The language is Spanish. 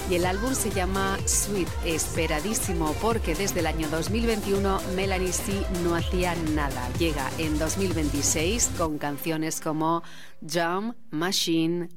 y el álbum se llama Sweet, esperadísimo porque desde el año 2021 Melanie C no hacía nada. Llega en 2026 con canciones como Jump, Machine,